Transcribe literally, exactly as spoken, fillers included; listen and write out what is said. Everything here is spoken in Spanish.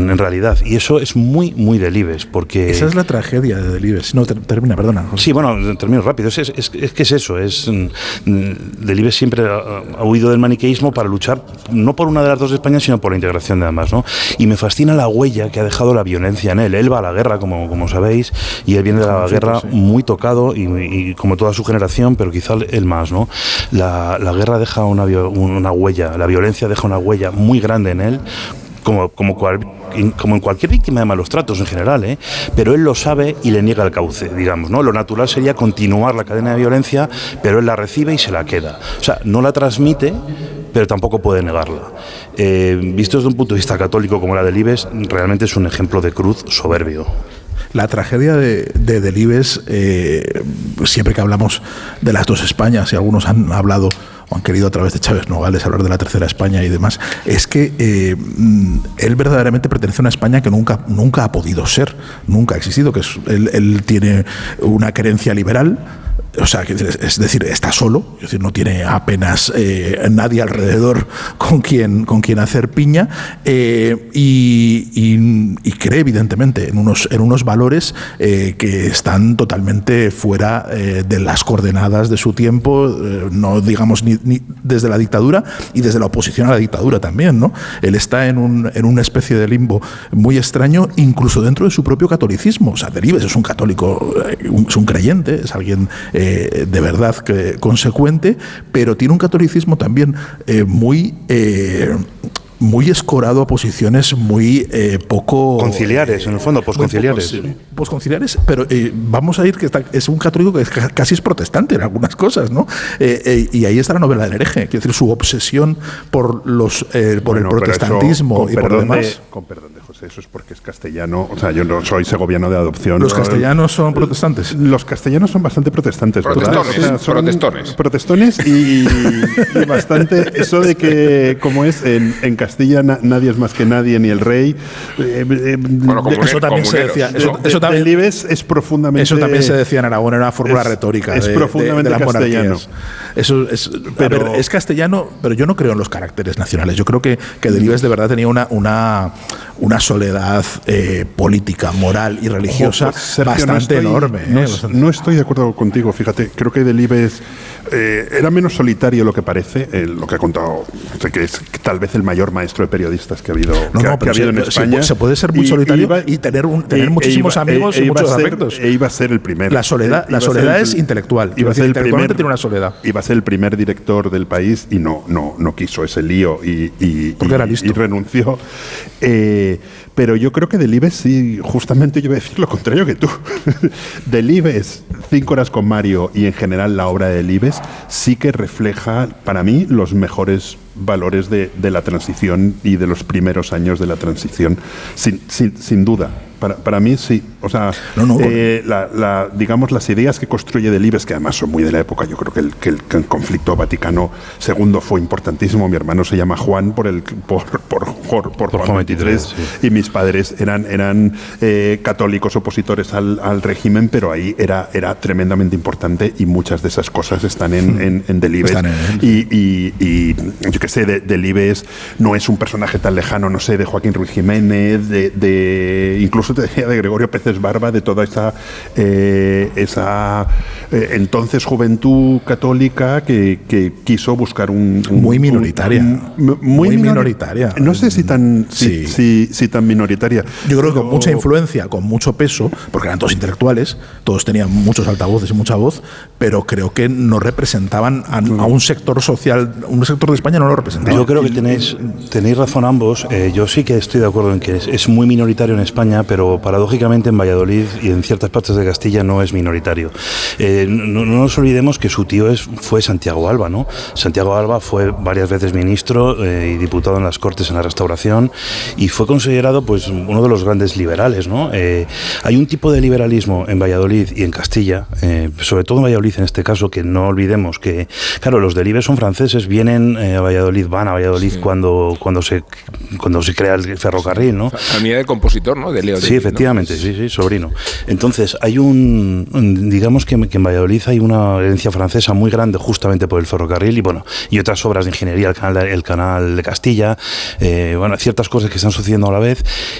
en, en realidad. Y eso es muy, muy Delibes, porque... Esa es la tragedia de Delibes. No, ter, termina, perdona. José. Sí, bueno, termino rápido. Es, es, es que es eso. Es, Delibes siempre ha, ha huido del maniqueísmo para luchar, no por una de las dos Españas, sino por la integración de ambas, ¿no? Y me fascina la huella que ha dejado la violencia en él. Él va a la guerra, como, como sabéis, y él viene de la guerra sí. muy tocado, y, y como toda su generación, pero quizá él más, ¿no? La, la guerra deja una, una huella, la violencia deja una huella muy grande en él, como, como, cual, como en cualquier víctima de malos tratos en general, ¿eh? Pero él lo sabe y le niega el cauce, digamos, ¿no? Lo natural sería continuar la cadena de violencia, pero él la recibe y se la queda. O sea, no la transmite, pero tampoco puede negarla. Eh, visto desde un punto de vista católico como la de Delibes, realmente es un ejemplo de cruz soberbio. La tragedia de, de Delibes, eh, siempre que hablamos de las dos Españas, y algunos han hablado o han querido a través de Chávez Nogales hablar de la tercera España y demás, es que eh, él verdaderamente pertenece a una España que nunca, nunca ha podido ser, nunca ha existido, que es, él, él tiene una creencia liberal. O sea, es decir, está solo, es decir, no tiene apenas eh, nadie alrededor con quien, con quien hacer piña, eh, y, y, y cree evidentemente en unos, en unos valores eh, que están totalmente fuera eh, de las coordenadas de su tiempo, eh, no digamos ni, ni desde la dictadura y desde la oposición a la dictadura también, ¿no? Él está en, un, en una especie de limbo muy extraño, incluso dentro de su propio catolicismo. O sea, Delibes es un católico, es un creyente, es alguien eh, de verdad que consecuente, pero tiene un catolicismo también eh, muy eh, muy escorado a posiciones muy eh, poco... conciliares, en el fondo, posconciliares. Posconciliares, pero eh, vamos a ir que está, es un católico que es, casi es protestante en algunas cosas, ¿no? Eh, eh, y ahí está la novela del hereje, quiero decir, su obsesión por los eh, por bueno, el protestantismo y por lo demás. De, con perdón de José, eso es porque es castellano, o sea, yo no soy segoviano de adopción. ¿Los castellanos son protestantes? Los castellanos son bastante protestantes, protestones, ¿verdad? O sea, son protestones. Protestones y, y bastante eso de que, como es en, en Castilla na, nadie es más que nadie, ni el rey. Eh, eh, bueno, de, eso también se decía. ¿no? Eso, eso también, Delibes es profundamente. Eso también se decía en Aragón, era una fórmula es, retórica. Es de, profundamente de, de las castellano. Monarquías. Eso es, pero, ver, es castellano, pero yo no creo en los caracteres nacionales. Yo creo que, que Delibes de verdad tenía una, una, una soledad eh, política, moral y religiosa ojo, pues, Sergio, bastante no estoy, enorme. No, eh, bastante. no estoy de acuerdo contigo, fíjate. Creo que Delibes eh, era menos solitario lo que parece, eh, lo que ha contado, que es tal vez el mayor maestro de periodistas que ha habido, no, que, no, que ha habido se, en España. Se puede ser muy y, solitario iba, y tener, un, tener e, muchísimos e iba, amigos e, en e muchos ser, aspectos. E iba a ser el primer. La soledad, la soledad es el, intelectual. Iba a ser el primer, tiene una soledad. Iba a ser el primer director del país y no, no, no quiso ese lío y, y, Porque y, era listo. y renunció. Eh, pero yo creo que Delibes sí, justamente yo voy a decir lo contrario que tú. Delibes, Cinco horas con Mario y en general la obra de Delibes sí que refleja para mí los mejores valores de, de la transición y de los primeros años de la transición, sin, sin, sin duda. Para, para mí sí, o sea, no, no, eh, la, la, digamos las ideas que construye Delibes, que además son muy de la época, yo creo que el, que el, que el conflicto Vaticano segundo fue importantísimo. Mi hermano se llama Juan por el por por, por, por, por Juan veintitrés, sí. Y mis padres eran eran eh, católicos opositores al, al régimen, pero ahí era era tremendamente importante y muchas de esas cosas están en, en, en Delibes. Están en y, y, y yo qué sé, de, Delibes no es un personaje tan lejano, no sé, de Joaquín Ruiz Jiménez, de, de incluso te decía de Gregorio Peces Barba, de toda esa eh, esa eh, entonces juventud católica que, que quiso buscar un, un muy minoritaria un, un, muy, muy minor, minoritaria no sé si tan sí. si, si, si tan minoritaria. Yo creo que con mucha influencia, con mucho peso, porque eran todos intelectuales, todos tenían muchos altavoces y mucha voz, pero creo que no representaban a, a un sector social, un sector de España no lo representaba. Yo creo que tenéis tenéis razón ambos. Eh, yo sí que estoy de acuerdo en que es, es muy minoritario en España, pero paradójicamente en Valladolid y en ciertas partes de Castilla no es minoritario. Eh, no, no nos olvidemos que su tío es, fue Santiago Alba, ¿no? Santiago Alba fue varias veces ministro eh, y diputado en las Cortes en la Restauración y fue considerado pues uno de los grandes liberales, ¿no? Eh, hay un tipo de liberalismo en Valladolid y en Castilla, eh, sobre todo en Valladolid en este caso, que no olvidemos que, claro, los Delibes son franceses, vienen eh, a Valladolid, van a Valladolid sí. cuando, cuando, se, cuando se crea el ferrocarril, ¿no? Familia del compositor, ¿no? De Leo Sí, efectivamente, ¿no? sí, sí, sobrino. Entonces, hay un, digamos que, que en Valladolid hay una herencia francesa muy grande justamente por el ferrocarril y bueno, y otras obras de ingeniería, el canal, el canal de Castilla, eh, bueno, ciertas cosas que están sucediendo a la vez